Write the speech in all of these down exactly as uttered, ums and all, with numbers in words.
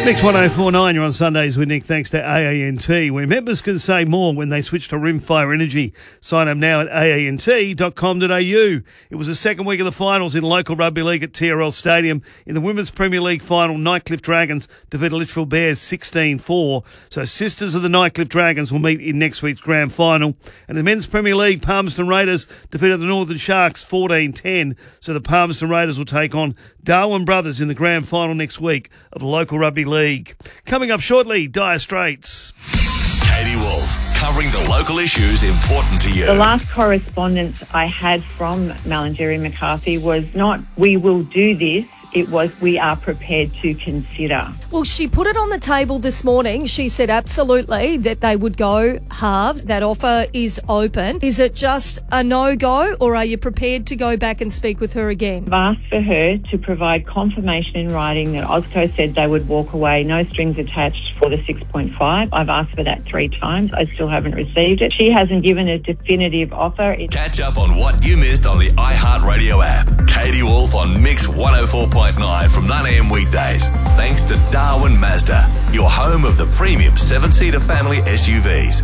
Mix one oh four point nine, you're on Sundays with Nick, thanks to A A N T, where members can save more when they switch to Rimfire Energy. Sign up now at A A N T dot com dot A U. It was the second week of the finals in local rugby league at T R L Stadium. In the Women's Premier League final, Nightcliff Dragons defeated Litchfield Bears sixteen four. So Sisters of the Nightcliff Dragons will meet in next week's grand final. And in the Men's Premier League, Palmerston Raiders defeated the Northern Sharks fourteen ten. So the Palmerston Raiders will take on Darwin Brothers in the grand final next week of the local rugby league. Coming up shortly, Dire Straits. Katie Wolf, covering the local issues important to you. The last correspondence I had from Malingerry McCarthy was not, we will do this. It was, we are prepared to consider. Well, she put it on the table this morning. She said absolutely that they would go halved. That offer is open. Is it just a no-go, or are you prepared to go back and speak with her again? I've asked for her to provide confirmation in writing that Osco said they would walk away, no strings attached, for the six point five. I've asked for that three times. I still haven't received it. She hasn't given a definitive offer. It's- Catch up on what you missed on the iHeartRadio app. Katie Wolf on Mix one oh four point nine from nine a.m. weekdays. Thanks to Darwin Mazda, your home of the premium seven-seater family S U Vs.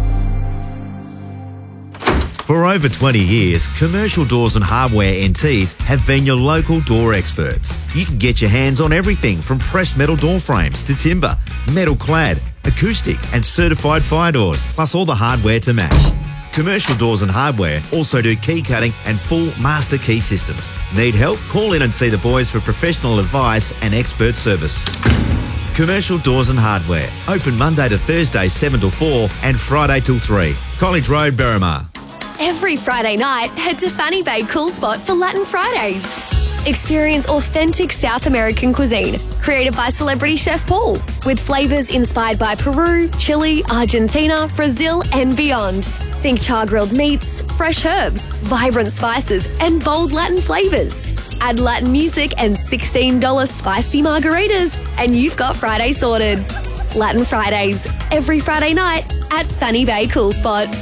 For over twenty years, Commercial Doors and Hardware N Ts have been your local door experts. You can get your hands on everything from pressed metal door frames to timber, metal clad, acoustic and certified fire doors, plus all the hardware to match. Commercial Doors and Hardware also do key cutting and full master key systems. Need help? Call in and see the boys for professional advice and expert service. Commercial Doors and Hardware. Open Monday to Thursday seven till four and Friday till three. College Road, Berrimah. Every Friday night, head to Fanny Bay Cool Spot for Latin Fridays. Experience authentic South American cuisine, created by celebrity chef Paul, with flavours inspired by Peru, Chile, Argentina, Brazil and beyond. Think char-grilled meats, fresh herbs, vibrant spices and bold Latin flavours. Add Latin music and sixteen dollars spicy margaritas and you've got Friday sorted. Latin Fridays, every Friday night at Fanny Bay Cool Spot.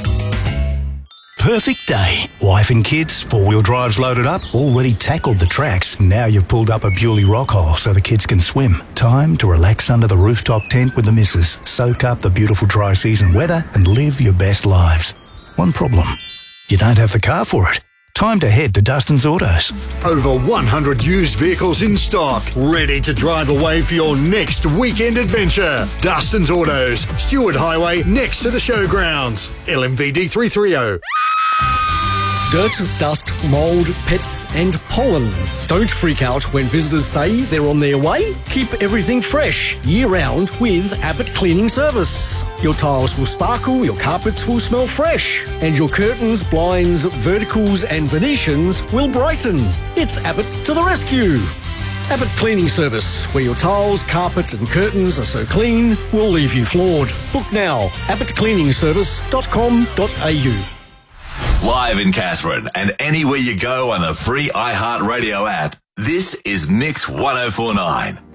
Perfect day. Wife and kids, four-wheel drives loaded up, already tackled the tracks. Now you've pulled up a Bewley rock hole so the kids can swim. Time to relax under the rooftop tent with the missus, soak up the beautiful dry season weather and live your best lives. One problem, you don't have the car for it. Time to head to Dustin's Autos. Over one hundred used vehicles in stock, ready to drive away for your next weekend adventure. Dustin's Autos, Stewart Highway, next to the showgrounds. L M V D three thirty. Dirt, dust, mould, pets and pollen. Don't freak out when visitors say they're on their way. Keep everything fresh year-round with Abbott Cleaning Service. Your tiles will sparkle, your carpets will smell fresh, and your curtains, blinds, verticals and Venetians will brighten. It's Abbott to the rescue. Abbott Cleaning Service, where your tiles, carpets and curtains are so clean, will leave you floored. Book now, abbott cleaning service dot com dot a u. Live in Katherine and anywhere you go on the free iHeartRadio app, this is Mix one oh four point nine.